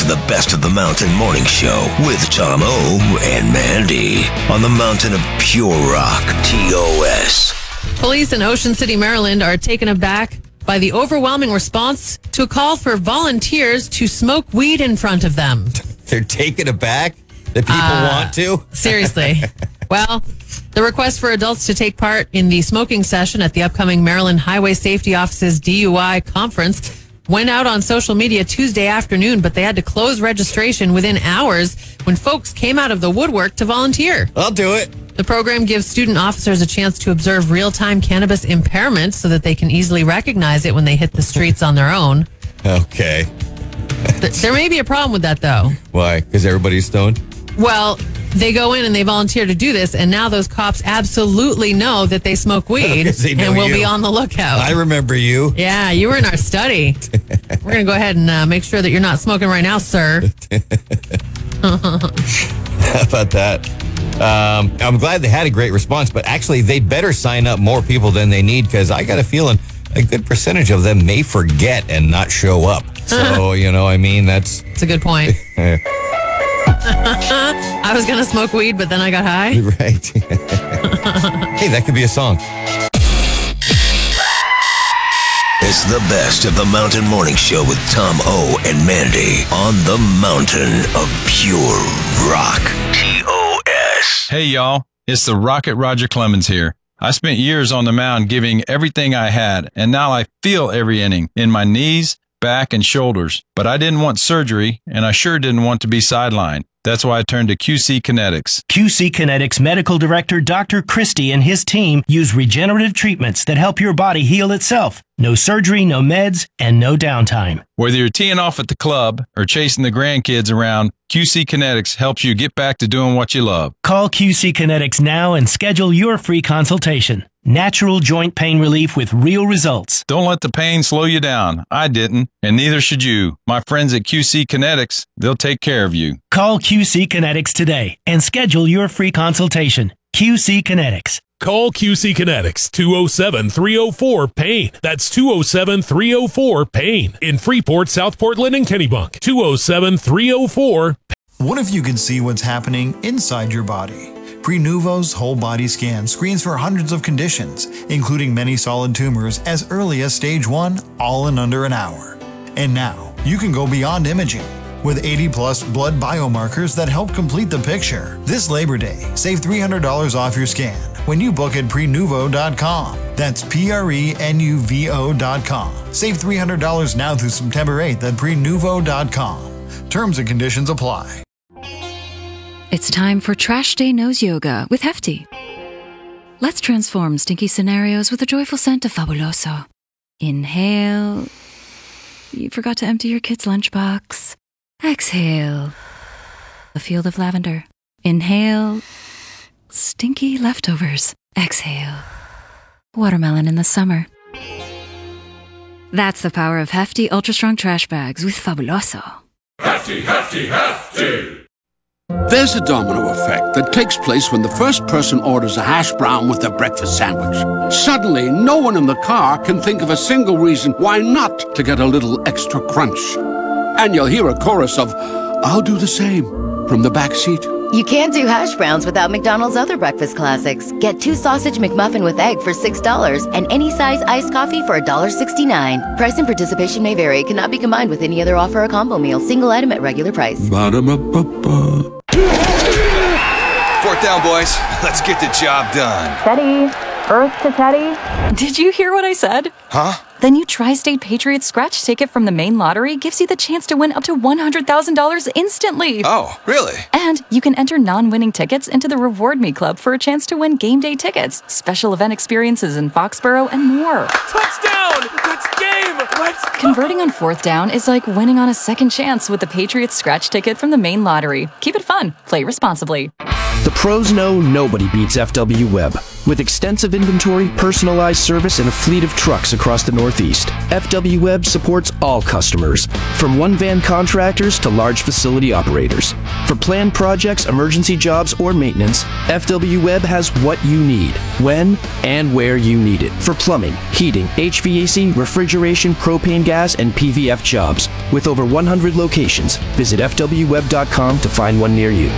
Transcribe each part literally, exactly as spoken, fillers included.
to the Best of the Mountain Morning Show with Tom O and Mandy on the mountain of pure rock, T O S. Police in Ocean City, Maryland are taken aback by the overwhelming response to a call for volunteers to smoke weed in front of them. They're taken aback that people uh, want to? Seriously. Well, the request for adults to take part in the smoking session at the upcoming Maryland Highway Safety Office's D U I conference went out on social media Tuesday afternoon, but they had to close registration within hours when folks came out of the woodwork to volunteer. I'll do it. The program gives student officers a chance to observe real-time cannabis impairment so that they can easily recognize it when they hit the streets on their own. Okay. There may be a problem with that, though. Why? Because everybody's stoned? Well, they go in and they volunteer to do this, and now those cops absolutely know that they smoke weed and will you. be on the lookout. I remember you. Yeah, you were in our study. We're going to go ahead and uh, make sure that you're not smoking right now, sir. How about that? Um, I'm glad they had a great response, but actually they'd better sign up more people than they need, because I got a feeling a good percentage of them may forget and not show up. So, you know, I mean, that's... It's a good point. I was going to smoke weed, but then I got high. Right. Hey, that could be a song. It's the Best of the Mountain Morning Show with Tom O and Mandy on the mountain of pure rock, T O S. Hey, y'all. It's the Rocket Roger Clemens here. I spent years on the mound giving everything I had, and now I feel every inning in my knees, back, and shoulders. But I didn't want surgery, and I sure didn't want to be sidelined. That's why I turned to Q C Kinetics. Q C Kinetics Medical Director Doctor Christie and his team use regenerative treatments that help your body heal itself. No surgery, no meds, and no downtime. Whether you're teeing off at the club or chasing the grandkids around, Q C Kinetics helps you get back to doing what you love. Call Q C Kinetics now and schedule your free consultation. Natural joint pain relief with real results. Don't let the pain slow you down. I didn't, and neither should you. My friends at Q C Kinetics, they'll take care of you. Call Q C Kinetics today and schedule your free consultation. Q C Kinetics. Call Q C Kinetics, two oh seven, three oh four, PAIN. That's two oh seven, three oh four, PAIN. In Freeport, South Portland, and Kennebunk. two oh seven, three oh four, PAIN. What if you could see what's happening inside your body? Prenuvo's whole body scan screens for hundreds of conditions, including many solid tumors as early as stage one, all in under an hour. And now, you can go beyond imaging. With eighty plus blood biomarkers that help complete the picture. This Labor Day, save three hundred dollars off your scan when you book at prenuvo dot com. That's P R E N U V O dot com. Save three hundred dollars now through September eighth at prenuvo dot com. Terms and conditions apply. It's time for Trash Day Nose Yoga with Hefty. Let's transform stinky scenarios with a joyful scent of Fabuloso. Inhale. You forgot to empty your kid's lunchbox. Exhale. A field of lavender. Inhale. Stinky leftovers. Exhale. Watermelon in the summer. That's the power of Hefty Ultra Strong Trash Bags with Fabuloso. Hefty, Hefty, Hefty! There's a domino effect that takes place when the first person orders a hash brown with their breakfast sandwich. Suddenly, no one in the car can think of a single reason why not to get a little extra crunch. And you'll hear a chorus of, "I'll do the same," from the back seat. You can't do hash browns without McDonald's other breakfast classics. Get two sausage McMuffin with egg for six dollars and any size iced coffee for one dollar and sixty-nine cents. Price and participation may vary. Cannot be combined with any other offer or combo meal. Single item at regular price. Ba-da-ba-ba-ba. Fourth down, boys. Let's get the job done. Teddy. Earth to Teddy. Did you hear what I said? Huh? The new Tri-State Patriots scratch ticket from the main lottery gives you the chance to win up to one hundred thousand dollars instantly. Oh, really? And you can enter non-winning tickets into the Reward Me Club for a chance to win game day tickets, special event experiences in Foxborough, and more. Touchdown! That's game! Let's go! Converting on fourth down is like winning on a second chance with the Patriots scratch ticket from the main lottery. Keep it fun. Play responsibly. The pros know nobody beats F W Web. With extensive inventory, personalized service, and a fleet of trucks across the Northeast, F W Webb supports all customers, from one-van contractors to large facility operators. For planned projects, emergency jobs, or maintenance, F W Webb has what you need, when and where you need it. For plumbing, heating, H V A C, refrigeration, propane gas, and P V F jobs. With over one hundred locations, visit F W web dot com to find one near you.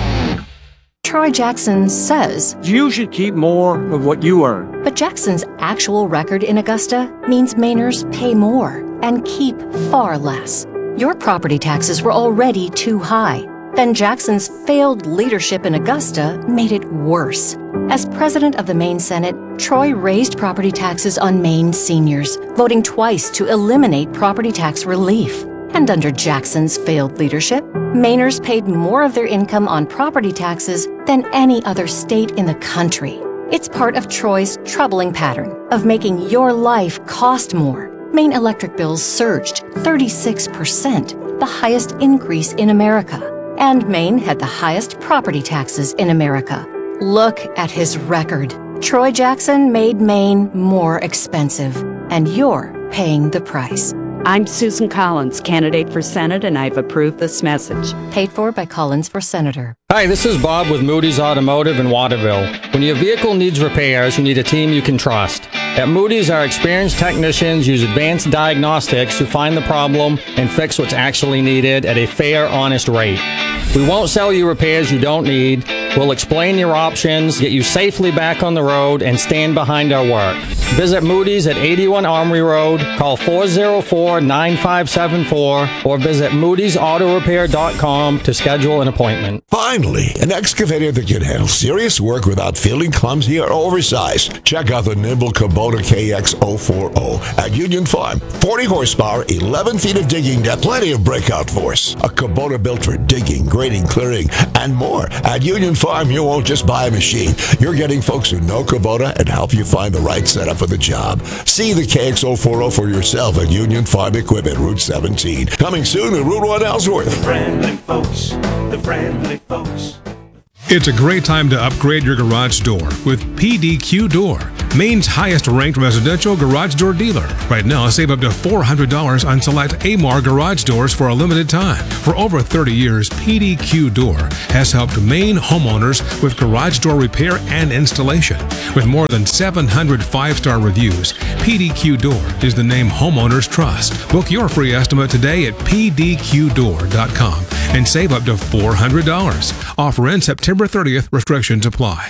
Troy Jackson says, "You should keep more of what you earn." But Jackson's actual record in Augusta means Mainers pay more and keep far less. Your property taxes were already too high. Then Jackson's failed leadership in Augusta made it worse. As president of the Maine Senate, Troy raised property taxes on Maine seniors, voting twice to eliminate property tax relief. And under Jackson's failed leadership, Mainers paid more of their income on property taxes than any other state in the country. It's part of Troy's troubling pattern of making your life cost more. Maine electric bills surged thirty-six percent, the highest increase in America. And Maine had the highest property taxes in America. Look at his record. Troy Jackson made Maine more expensive, and you're paying the price. I'm Susan Collins, candidate for Senate, and I've approved this message. Paid for by Collins for Senator. Hi, this is Bob with Moody's Automotive in Waterville. When your vehicle needs repairs, you need a team you can trust. At Moody's, our experienced technicians use advanced diagnostics to find the problem and fix what's actually needed at a fair, honest rate. We won't sell you repairs you don't need. We'll explain your options, get you safely back on the road, and stand behind our work. Visit Moody's at eighty-one Armory Road, call four oh four, nine five seven four, or visit moodys auto repair dot com to schedule an appointment. Finally, an excavator that can handle serious work without feeling clumsy or oversized. Check out the nimble Kubota K X zero four zero at Union Farm. forty horsepower, eleven feet of digging depth, plenty of breakout force. A Kubota built for digging, grading, clearing, and more. At Union Farm, you won't just buy a machine. You're getting folks who know Kubota and help you find the right setup for the job. See the K X zero four zero for yourself at Union Farm Equipment, Route seventeen. Coming soon to Route one Ellsworth. The friendly folks, the friendly folks. It's a great time to upgrade your garage door with P D Q Door, Maine's highest ranked residential garage door dealer. Right now, save up to four hundred dollars on select A M A R garage doors for a limited time. For over thirty years, P D Q Door has helped Maine homeowners with garage door repair and installation. With more than seven hundred five-star reviews, P D Q Door is the name homeowners trust. Book your free estimate today at P D Q door dot com and save up to four hundred dollars. Offer ends September thirtieth. Restrictions apply.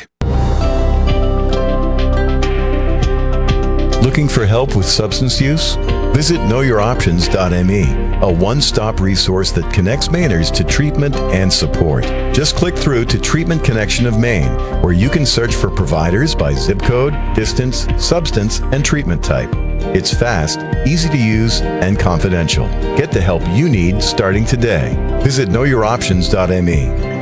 Looking for help with substance use? Visit know your options dot m e, a one-stop resource that connects Mainers to treatment and support. Just click through to Treatment Connection of Maine, where you can search for providers by zip code, distance, substance, and treatment type. It's fast, easy to use, and confidential. Get the help you need starting today. Visit know your options dot m e.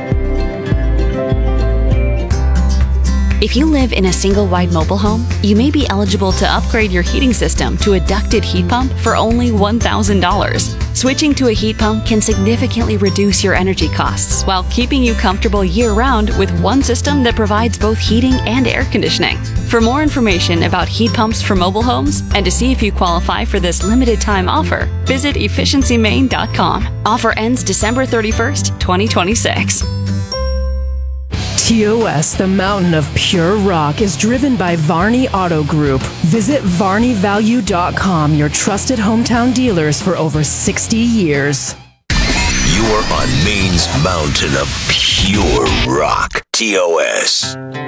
If you live in a single-wide mobile home, you may be eligible to upgrade your heating system to a ducted heat pump for only one thousand dollars. Switching to a heat pump can significantly reduce your energy costs while keeping you comfortable year-round with one system that provides both heating and air conditioning. For more information about heat pumps for mobile homes and to see if you qualify for this limited-time offer, visit efficiency maine dot com. Offer ends December thirty-first, twenty twenty-six. T O S, the mountain of pure rock, is driven by Varney Auto Group. Visit varney value dot com, your trusted hometown dealers for over sixty years. You're on Maine's mountain of pure rock. T O S.